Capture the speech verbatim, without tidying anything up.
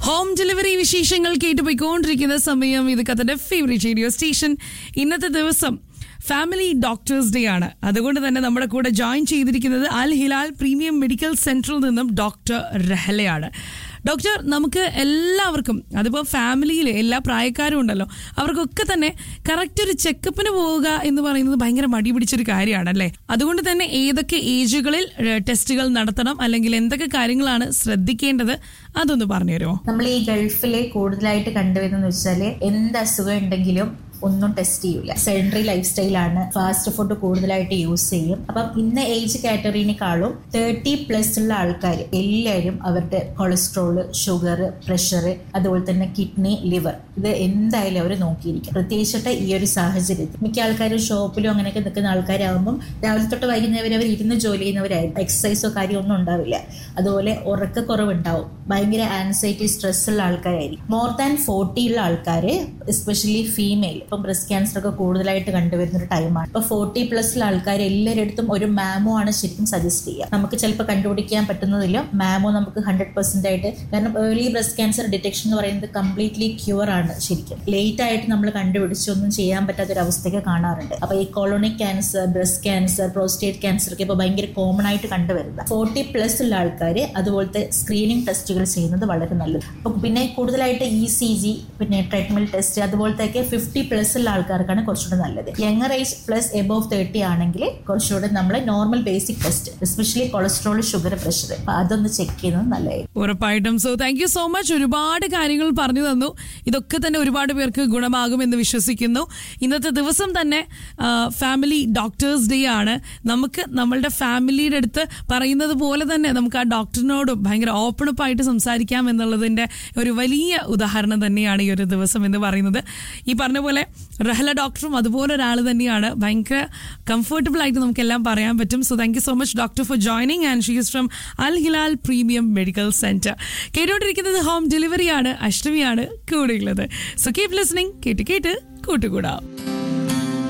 Home delivery വിശേഷങ്ങൾ കേട്ടുപോയിക്കൊണ്ടിരിക്കുന്ന സമയം. ഇത് കഥയുടെ ഫേവറേറ്റ് റേഡിയോ സ്റ്റേഷൻ. ഇന്നത്തെ ദിവസം ഫാമിലി ഡോക്ടേഴ്സ് ഡേ ആണ്. അതുകൊണ്ട് തന്നെ നമ്മുടെ കൂടെ ജോയിൻ ചെയ്തിരിക്കുന്നത് അൽ ഹിലാൽ പ്രീമിയം മെഡിക്കൽ സെന്ററിൽ നിന്നും ഡോക്ടർ റഹലയാണ്. ഡോക്ടർ, നമുക്ക് എല്ലാവർക്കും, അതിപ്പോൾ ഫാമിലിയിൽ എല്ലാ പ്രായക്കാരും ഉണ്ടല്ലോ, അവർക്കൊക്കെ തന്നെ കറക്റ്റ് ഒരു ചെക്കപ്പിന് പോവുക എന്ന് പറയുന്നത് ഭയങ്കര മടി പിടിച്ചൊരു കാര്യമാണല്ലേ. അതുകൊണ്ട് തന്നെ ഏതൊക്കെ ഏജുകളിൽ ടെസ്റ്റുകൾ നടത്തണം, അല്ലെങ്കിൽ എന്തൊക്കെ കാര്യങ്ങളാണ് ശ്രദ്ധിക്കേണ്ടത്, അതൊന്ന് പറഞ്ഞുതരുമോ? നമ്മൾ ഈ ഗൾഫിലെ കൂടുതലായിട്ട് കണ്ടുവരുന്നത് വെച്ചാല് എന്ത് അസുഖം ഉണ്ടെങ്കിലും ഒന്നും ടെസ്റ്റ് ചെയ്യൂല. സെഡൻഡറി ലൈഫ് സ്റ്റൈലാണ്, ഫാസ്റ്റ് ഫുഡ് കൂടുതലായിട്ട് യൂസ് ചെയ്യും. അപ്പം ഇന്ന ഏജ് കാറ്റഗറിനേക്കാളും തേർട്ടി പ്ലസ് ഉള്ള ആൾക്കാർ എല്ലാവരും അവരുടെ കൊളസ്ട്രോള്, ഷുഗർ, പ്രഷർ, അതുപോലെ തന്നെ കിഡ്നി, ലിവർ, ഇത് എന്തായാലും അവർ നോക്കിയിരിക്കും. പ്രത്യേകിച്ചിട്ട് ഈ ഒരു സാഹചര്യത്തിൽ മിക്ക ആൾക്കാരും ഷോപ്പിലും അങ്ങനെയൊക്കെ നിൽക്കുന്ന ആൾക്കാരാകുമ്പം രാവിലെ തൊട്ട് വൈകുന്നവരെ അവർ ഇരുന്ന് ജോലി ചെയ്യുന്നവരായിരിക്കും. എക്സസൈസോ കാര്യമോ ഒന്നും ഉണ്ടാവില്ല. അതുപോലെ ഉറക്കക്കുറവുണ്ടാവും, ഭയങ്കര ആൻസൈറ്റി, സ്ട്രെസ് ഉള്ള ആൾക്കാരായിരിക്കും. മോർ ദാൻ ഫോർട്ടി ഉള്ള ആൾക്കാർ, എസ്പെഷ്യലി ഫീമെയിൽ, ഇപ്പം ബ്രസ്റ്റ് ക്യാൻസർ ഒക്കെ കൂടുതലായിട്ട് കണ്ടുവരുന്ന ഒരു ടൈമാണ്. ഇപ്പൊ ഫോർട്ടി പ്ലസ് ആൾക്കാർ എല്ലാവരുടെ ഒരു മാമോ ആണ് ശരിക്കും സജസ്റ്റ് ചെയ്യുക. നമുക്ക് ചിലപ്പോൾ കണ്ടുപിടിക്കാൻ പറ്റുന്നതിലും മാമോ നമുക്ക് ഹൺഡ്രഡ് പെർസെന്റ് ആയിട്ട്, കാരണം ഏർലി ബ്രസ്റ്റ് ക്യാൻസർ ഡിറ്റക്ഷൻ എന്ന് പറയുന്നത് കംപ്ലീറ്റ്ലി ക്യൂർ ആണ്. ശരിക്കും ലേറ്റ് ആയിട്ട് നമ്മൾ കണ്ടുപിടിച്ച് ഒന്നും ചെയ്യാൻ പറ്റാത്ത ഒരു അവസ്ഥയൊക്കെ കാണാറുണ്ട്. അപ്പൊ ഈ കോളോണിക് cancer, breast cancer, prostate cancer ഒക്കെ ഇപ്പൊ ഭയങ്കര കോമൺ ആയിട്ട് കണ്ടുവരുന്നത്. ഫോർട്ടി പ്ലസ് ഉള്ള ആൾക്കാർ അതുപോലത്തെ സ്ക്രീനിങ് ടെസ്റ്റുകൾ ചെയ്യുന്നത് വളരെ നല്ലത്. അപ്പൊ പിന്നെ കൂടുതലായിട്ട് ഇ സി ജി, പിന്നെ ട്രെഡ്മിൽ ടെസ്റ്റ്, അതുപോലത്തെ ഫിഫ്റ്റി പ്ലസ് ഉള്ള ആൾക്കാർക്കാണ് കുറച്ചുകൂടെ നല്ലത്. Younger age plus above thirty ആണെങ്കിൽ കുറച്ചുകൂടെ നമ്മൾ normal basic test, especially cholesterol, sugar, pressure, അതൊന്ന് ചെക്ക് ചെയ്യുന്നത് നല്ലതായിരിക്കും. ഉറപ്പായിട്ടും. So thank you so much. ഒരുപാട് കാര്യങ്ങൾ പറഞ്ഞു തന്നു. ഇതൊക്കെ തന്നെ ഒരുപാട് പേർക്ക് ഗുണമാകുമെന്ന് വിശ്വസിക്കുന്നു. ഇന്നത്തെ ദിവസം തന്നെ ഫാമിലി ഡോക്ടേഴ്സ് ഡേ ആണ്. നമുക്ക് നമ്മളുടെ ഫാമിലിയുടെ അടുത്ത് പറയുന്നത് പോലെ തന്നെ നമുക്ക് ആ ഡോക്ടറിനോടും ഭയങ്കര ഓപ്പൺ അപ്പ് ആയിട്ട് സംസാരിക്കാം എന്നുള്ളതിന്റെ ഒരു വലിയ ഉദാഹരണം തന്നെയാണ് ഈ ഒരു ദിവസം എന്ന് പറയുന്നത്. ഈ പറഞ്ഞ പോലെ റഹല ഡോക്ടറും അതുപോലെ ഒരാൾ തന്നെയാണ്. ഭയങ്കര കംഫർട്ടബിൾ ആയിട്ട് നമുക്കെല്ലാം പറയാൻ പറ്റും. So thank you so much doctor for joining, and she is from Al Hilal premium medical centre. കേട്ടോണ്ടിരിക്കുന്നത് home ഡെലിവറിയാണ്. അഷ്ടമിയാണ് കൂടെയുള്ളത്. So keep listening. കേട്ട് കേട്ട് കൂട്ടുകൂടാം.